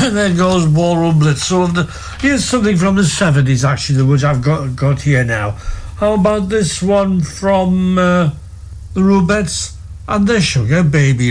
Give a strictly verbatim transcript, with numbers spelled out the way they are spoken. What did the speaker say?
There goes Ballroom Blitz. So the, here's something from the seventies, actually, which I've got got here now. How about this one from uh, the Rubettes and their Sugar Baby?